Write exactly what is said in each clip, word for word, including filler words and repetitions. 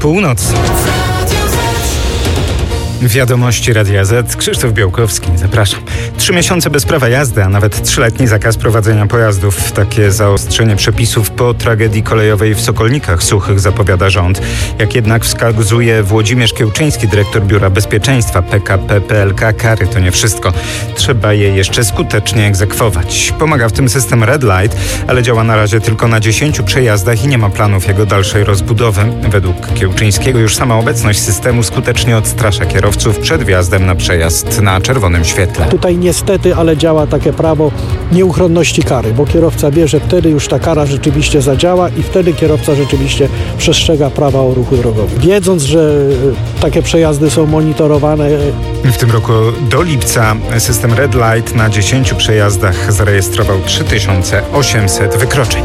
północ. Wiadomości Radia Z. Krzysztof Białkowski, zapraszam. Trzy miesiące bez prawa jazdy, a nawet trzyletni zakaz prowadzenia pojazdów. Takie zaostrzenie przepisów po tragedii kolejowej w Sokolnikach Suchych zapowiada rząd. Jak jednak wskazuje Włodzimierz Kiełczyński, dyrektor Biura Bezpieczeństwa P K P P L K, kary to nie wszystko. Trzeba je jeszcze skutecznie egzekwować. Pomaga w tym system Red Light, ale działa na razie tylko na dziesięciu przejazdach i nie ma planów jego dalszej rozbudowy. Według Kiełczyńskiego już sama obecność systemu skutecznie odstrasza kierowców przed wjazdem na przejazd na czerwonym świetle. Tutaj niestety, ale działa takie prawo nieuchronności kary, bo kierowca wie, że wtedy już ta kara rzeczywiście zadziała i wtedy kierowca rzeczywiście przestrzega prawa o ruchu drogowym. Wiedząc, że takie przejazdy są monitorowane. W tym roku do lipca system Red Light na dziesięciu przejazdach zarejestrował trzy tysiące osiemset wykroczeń.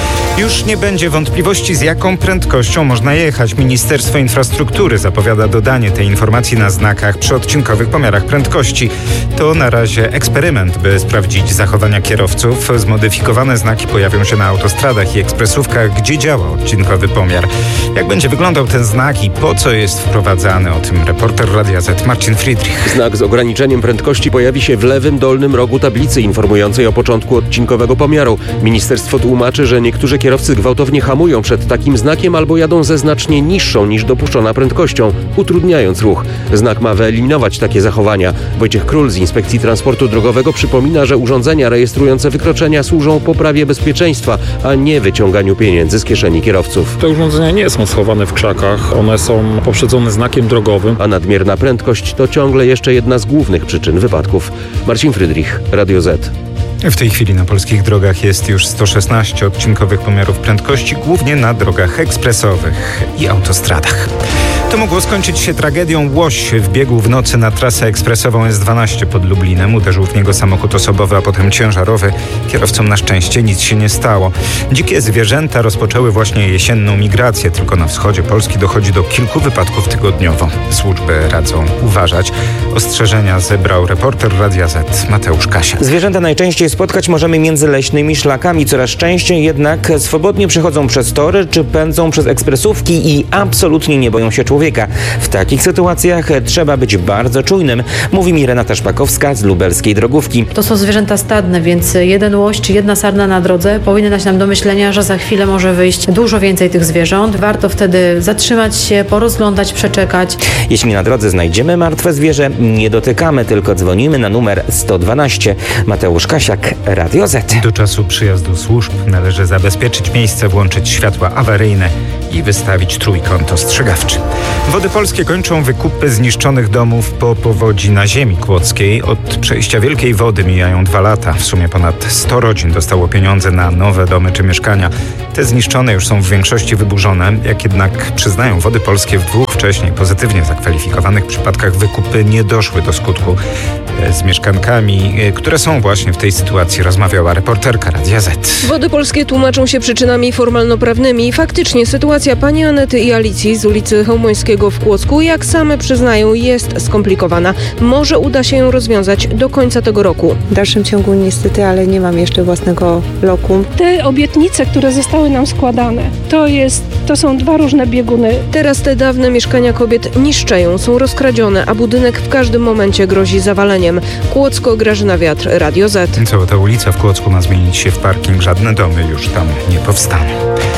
Już nie będzie wątpliwości, z jaką prędkością można jechać. Ministerstwo Infrastruktury zapowiada dodanie tej informacji na znakach przy odcinkowych pomiarach prędkości. To na razie eksperyment, by sprawdzić zachowania kierowców. Zmodyfikowane znaki pojawią się na autostradach i ekspresówkach, gdzie działa odcinkowy pomiar. Jak będzie wyglądał ten znak i po co jest wprowadzany? O tym reporter Radia Z Marcin Friedrich. Znak z ograniczeniem prędkości pojawi się w lewym dolnym rogu tablicy informującej o początku odcinkowego pomiaru. Ministerstwo tłumaczy, że niektórzy kierowcy gwałtownie hamują przed takim znakiem albo jadą ze znacznie niższą niż dopuszczona prędkością, utrudniając ruch. Znak ma wyeliminować takie zachowania. Wojciech Król z Inspekcji Transportu Drogowego przypomina, że urządzenia rejestrujące wykroczenia służą poprawie bezpieczeństwa, a nie wyciąganiu pieniędzy z kieszeni kierowców. Te urządzenia nie są schowane w krzakach, one są poprzedzone znakiem drogowym. A nadmierna prędkość to ciągle jeszcze jedna z głównych przyczyn wypadków. Marcin Friedrich, Radio Z. W tej chwili na polskich drogach jest już sto szesnaście odcinkowych pomiarów prędkości, głównie na drogach ekspresowych i autostradach. To mogło skończyć się tragedią. Łoś wbiegł w nocy na trasę ekspresową S dwanaście pod Lublinem. Uderzył w niego samochód osobowy, a potem ciężarowy. Kierowcom na szczęście nic się nie stało. Dzikie zwierzęta rozpoczęły właśnie jesienną migrację. Tylko na wschodzie Polski dochodzi do kilku wypadków tygodniowo. Służby radzą uważać. Ostrzeżenia zebrał reporter Radia Z Mateusz Kasia. Zwierzęta najczęściej spotkać możemy między leśnymi szlakami. Coraz częściej jednak swobodnie przechodzą przez tory czy pędzą przez ekspresówki i absolutnie nie boją się człowieka. W takich sytuacjach trzeba być bardzo czujnym, mówi mi Renata Szpakowska z lubelskiej drogówki. To są zwierzęta stadne, więc jeden łoś czy jedna sarna na drodze powinny dać nam do myślenia, że za chwilę może wyjść dużo więcej tych zwierząt. Warto wtedy zatrzymać się, porozglądać, przeczekać. Jeśli na drodze znajdziemy martwe zwierzę, nie dotykamy, tylko dzwonimy na numer sto dwanaście. Mateusz Kasiak, Radio Z. Do czasu przyjazdu służb należy zabezpieczyć miejsce, włączyć światła awaryjne i wystawić trójkąt ostrzegawczy. Wody Polskie kończą wykupy zniszczonych domów po powodzi na ziemi kłodzkiej. Od przejścia wielkiej wody mijają dwa lata. W sumie ponad sto rodzin dostało pieniądze na nowe domy czy mieszkania. Te zniszczone już są w większości wyburzone. Jak jednak przyznają Wody Polskie, w dwóch wcześniej pozytywnie zakwalifikowanych przypadkach wykupy nie doszły do skutku. Z mieszkankami, które są właśnie w tej sytuacji, rozmawiała reporterka Radia Z. Wody Polskie tłumaczą się przyczynami formalno-prawnymi. Faktycznie sytuacja pani Anety i Alicji z ulicy Chełmońskiego w Kłodzku, jak same przyznają, jest skomplikowana. Może uda się ją rozwiązać do końca tego roku. W dalszym ciągu niestety, ale nie mam jeszcze własnego lokum. Te obietnice, które zostały nam składane, to jest, to są dwa różne bieguny. Teraz te dawne mieszkania kobiet niszczeją, są rozkradzione, a budynek w każdym momencie grozi zawaleniem. Kłodzko, Grażyna Wiatr, Radio Z. Cała ta ulica w Kłodzku ma zmienić się w parking. Żadne domy już tam nie powstaną.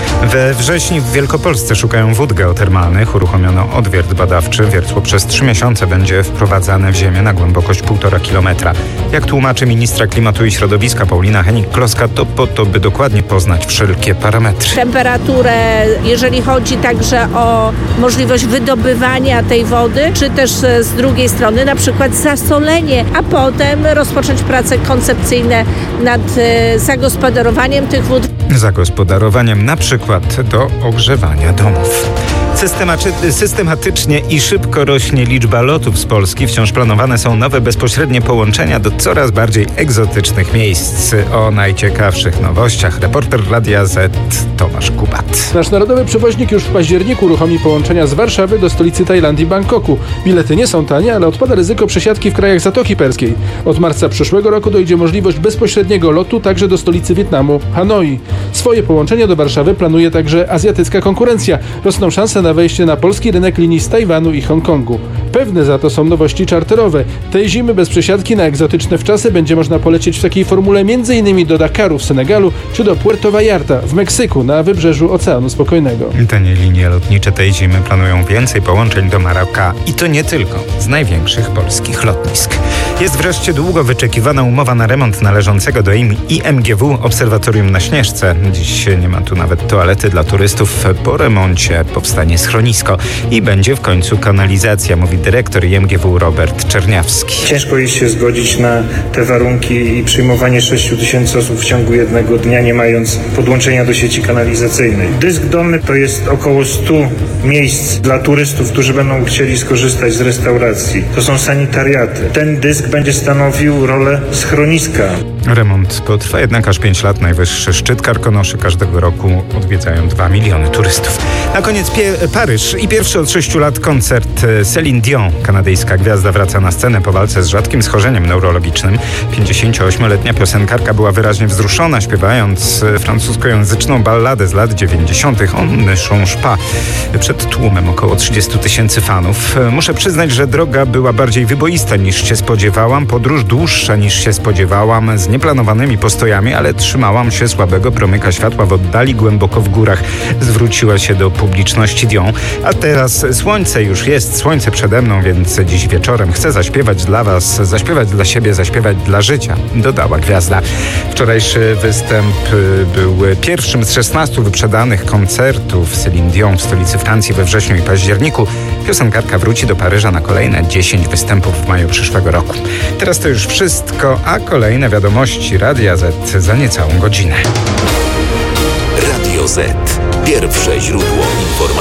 We wrześniu w Wielkopolsce szukają wód geotermalnych. Uruchomiono odwiert badawczy. Wiertło przez trzy miesiące będzie wprowadzane w ziemię na głębokość półtora kilometra. Jak tłumaczy ministra klimatu i środowiska Paulina Henik-Kloska, to po to, by dokładnie poznać wszelkie parametry. Temperaturę, jeżeli chodzi także o możliwość wydobywania tej wody, czy też z drugiej strony na przykład zasolenie, a potem rozpocząć prace koncepcyjne nad zagospodarowaniem tych wód. Zagospodarowaniem na przykład do ogrzewania domów. Systematycznie i szybko rośnie liczba lotów z Polski. Wciąż planowane są nowe bezpośrednie połączenia do coraz bardziej egzotycznych miejsc. O najciekawszych nowościach reporter Radia Z Tomasz Kubat. Nasz narodowy przewoźnik już w październiku uruchomi połączenia z Warszawy do stolicy Tajlandii, Bangkoku. Bilety nie są tanie, ale odpada ryzyko przesiadki w krajach Zatoki Perskiej. Od marca przyszłego roku dojdzie możliwość bezpośredniego lotu także do stolicy Wietnamu, Hanoi. Swoje połączenia do Warszawy planuje także azjatycka konkurencja. Rosną szanse na na wejście na polski rynek linii z Tajwanu i Hongkongu. Pewne za to są nowości czarterowe. Tej zimy bez przesiadki na egzotyczne wczasy będzie można polecieć w takiej formule m.in. do Dakaru w Senegalu czy do Puerto Vallarta w Meksyku na wybrzeżu Oceanu Spokojnego. Tanie linie lotnicze tej zimy planują więcej połączeń do Maroka i to nie tylko z największych polskich lotnisk. Jest wreszcie długo wyczekiwana umowa na remont należącego do I M G W Obserwatorium na Śnieżce. Dziś nie ma tu nawet toalety dla turystów. Po remoncie powstanie schronisko i będzie w końcu kanalizacja, mówi dyrektor I M G W Robert Czerniawski. Ciężko jest się zgodzić na te warunki i przyjmowanie sześciu tysięcy osób w ciągu jednego dnia, nie mając podłączenia do sieci kanalizacyjnej. Dysk dolny to jest około stu miejsc dla turystów, którzy będą chcieli skorzystać z restauracji. To są sanitariaty. Ten dysk będzie stanowił rolę schroniska. Remont potrwa jednak aż pięć lat. Najwyższy szczyt Karkonoszy każdego roku odwiedzają dwa miliony turystów. Na koniec pie- Paryż i pierwszy od sześciu lat koncert Céline Dion. Kanadyjska gwiazda wraca na scenę po walce z rzadkim schorzeniem neurologicznym. pięćdziesięcioośmioletnia piosenkarka była wyraźnie wzruszona, śpiewając francuskojęzyczną balladę z lat dziewięćdziesiątych On ne change pas przed tłumem około trzydziestu tysięcy fanów. Muszę przyznać, że droga była bardziej wyboista niż się spodziewałam, podróż dłuższa niż się spodziewałam, z nieplanowanymi postojami, ale trzymałam się słabego promyka światła w oddali, głęboko w górach. Zwróciła się do publiczności Dion. A teraz słońce już jest, słońce przede mną, więc dziś wieczorem chcę zaśpiewać dla was, zaśpiewać dla siebie, zaśpiewać dla życia, dodała gwiazda. Wczorajszy występ był pierwszym z szesnastu wyprzedanych koncertów Céline Dion w stolicy Francji we wrześniu i październiku. Piosenkarka wróci do Paryża na kolejne dziesięć występów w maju przyszłego roku. Teraz to już wszystko, a kolejne wiadomości Radia Z za niecałą godzinę. Radio Z. Pierwsze źródło informacji.